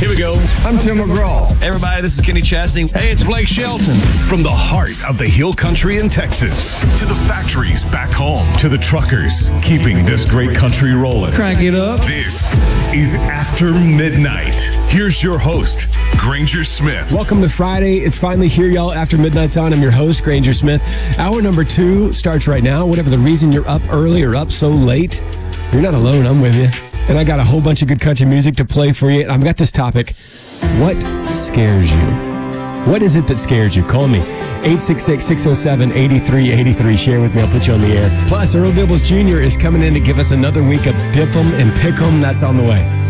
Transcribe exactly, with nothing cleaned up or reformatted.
Here we go. I'm Tim McGraw. Hey, everybody, this is Kenny Chesney. Hey, it's Blake Shelton. From the heart of the hill country in Texas to the factories back home to the truckers keeping this great country rolling. Crank it up. This is After Midnight. Here's your host, Granger Smith. Welcome to Friday. It's finally here, y'all. After Midnight's on, I'm your host, Granger Smith. Hour number two starts right now. Whatever the reason you're up early or up so late, you're not alone. I'm with you. And I got a whole bunch of good country music to play for you. I've got this topic. What scares you? What is it that scares you? Call me. eight six six, six oh seven, eight three eight three. Share with me. I'll put you on the air. Plus, Earl Dibbles Junior is coming in to give us another week of Dip 'em and Pick 'em. That's on the way.